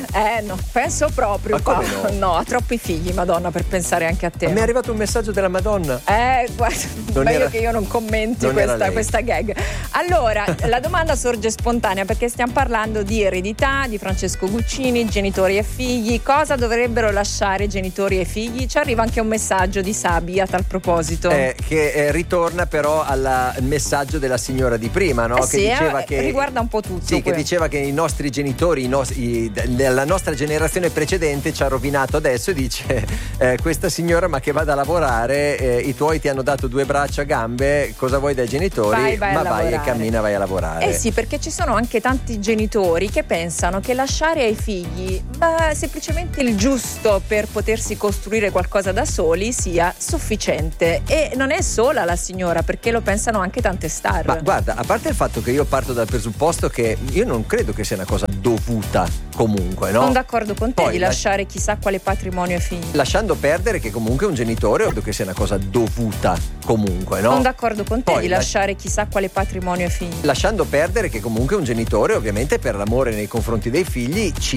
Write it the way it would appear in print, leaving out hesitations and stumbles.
No, penso proprio. Ma come no? No, ha troppi figli, Madonna, per pensare anche a te. Mi è arrivato un messaggio della Madonna. Guarda, meglio che io non commenti questa gag. Allora, la domanda sorge spontanea perché stiamo parlando di eredità, di Francesco Guccini, genitori e figli. Cosa dovrebbero lasciare genitori e figli? Ci arriva anche un messaggio di Sabi a tal proposito. Che ritorna però al messaggio della signora di prima, no? Che diceva che riguarda un po' tutto. Sì, che diceva che i nostri genitori, la nostra generazione precedente ci ha rovinato adesso, e dice questa signora ma che vada a lavorare, i tuoi ti hanno dato 2 braccia, gambe, cosa vuoi dai genitori? Vai e cammina, vai a lavorare. Sì, perché ci sono anche tanti genitori che pensano che lasciare ai figli semplicemente il giusto per potersi costruire qualcosa da soli sia sufficiente, e non è sola la signora, perché lo pensano anche tante star. Ma guarda, a parte il fatto che io parto dal presupposto che io non credo che sia una cosa dovuta comunque, no? Sono d'accordo con te. Poi di lasciare chissà quale patrimonio ai figli. Lasciando perdere che comunque un genitore, credo che sia una cosa dovuta comunque, no? Sono d'accordo con te. Poi di lasciare chissà quale patrimonio ai figli. Lasciando perdere che comunque un genitore, ovviamente per l'amore nei confronti dei figli, ci